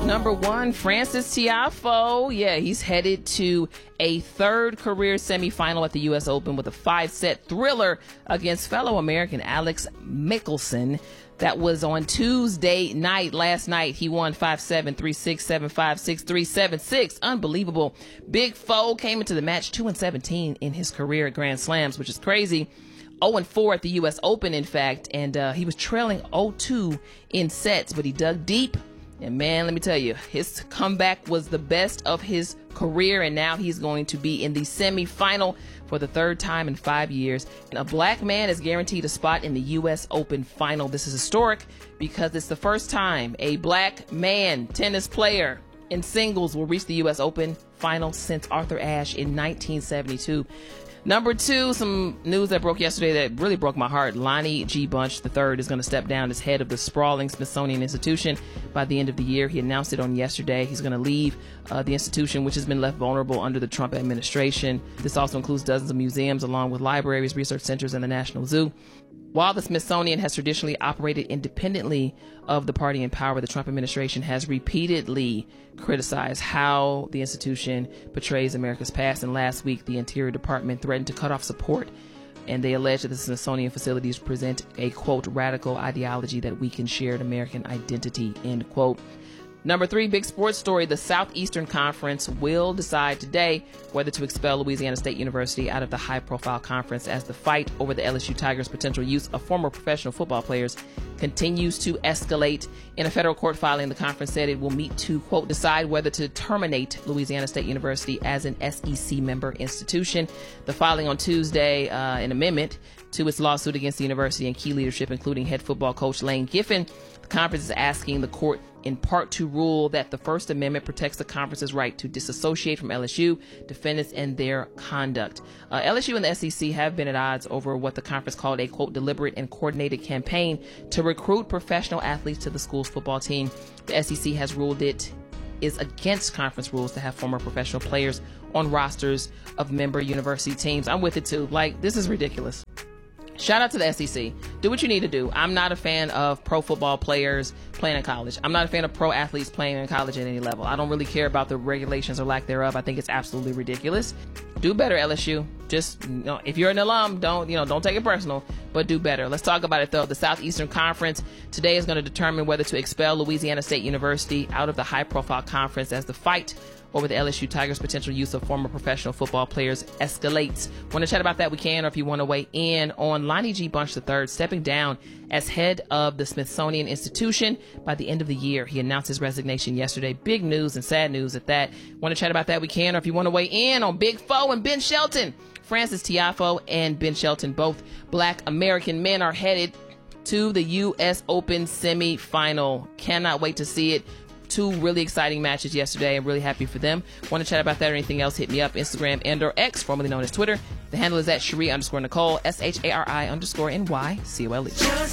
Number one, Frances Tiafoe. Yeah, he's headed to a third career semifinal at the U.S. Open with a 5-set thriller against fellow American Alex Michelsen. That was on Tuesday night. Last night, he won 5-7, 3-6, 7-5, 6-3, 7-6. Unbelievable. Big Foe came into the match 2-17 in his career at Grand Slams, which is crazy. 0-4 at the U.S. Open, in fact, and he was trailing 0-2 in sets, but he dug deep. And man, let me tell you, his comeback was the best of his career, and now he's going to be in the semifinal for the third time in 5 years. And a black man is guaranteed a spot in the U.S. Open final. This is historic because it's the first time a black man tennis player in singles will reach the U.S. Open final since Arthur Ashe in 1972. Number two, some news that broke yesterday that really broke my heart. Lonnie G. Bunch III is going to step down as head of the sprawling Smithsonian Institution by the end of the year. He announced it on yesterday. He's going to leave the institution, which has been left vulnerable under the Trump administration. This also includes dozens of museums, along with libraries, research centers, and the National Zoo. While the Smithsonian has traditionally operated independently of the party in power, the Trump administration has repeatedly criticized how the institution portrays America's past. And last week, the Interior Department threatened to cut off support. And they allege that the Smithsonian facilities present a, quote, radical ideology that weakens shared American identity, end quote. Number three, big sports story. The Southeastern Conference will decide today whether to expel Louisiana State University out of the high-profile conference as the fight over the LSU Tigers' potential use of former professional football players continues to escalate. In a federal court filing, the conference said it will meet to, quote, decide whether to terminate Louisiana State University as an SEC member institution. The filing on Tuesday, an amendment to its lawsuit against the university and key leadership, including head football coach Lane Kiffin. The conference is asking the court in part to rule that the First Amendment protects the conference's right to disassociate from LSU defendants and their conduct. LSU and the SEC have been at odds over what the conference called a, quote, deliberate and coordinated campaign to recruit professional athletes to the school's football team. The SEC has ruled it is against conference rules to have former professional players on rosters of member university teams. I'm with it too. Like, this is ridiculous. Shout out to the SEC. Do what you need to do. I'm not a fan of pro football players playing in college. I'm not a fan of pro athletes playing in college at any level. I don't really care about the regulations or lack thereof. I think it's absolutely ridiculous. Do better, LSU. Just, if you're an alum, don't take it personal, but do better. Let's talk about it though. The Southeastern Conference today is going to determine whether to expel Louisiana State University out of the high-profile conference as the fight over the LSU Tigers' potential use of former professional football players escalates. Want to chat about that? We can, or if you want to weigh in on Lonnie G. Bunch III stepping down as head of the Smithsonian Institution by the end of the year. He announced his resignation yesterday. Big news and sad news at that. Want to chat about that? We can, or if you want to weigh in on Big Foe and Ben Shelton. Frances Tiafoe and Ben Shelton, both black American men, are headed to the U.S. Open semifinal. Cannot wait to see it. Two really exciting matches yesterday. I'm really happy for them. Want to chat about that or anything else? Hit me up, Instagram and/or X, formerly known as Twitter. The handle is at Cherie_Nicole, SHARI_NYCOLE.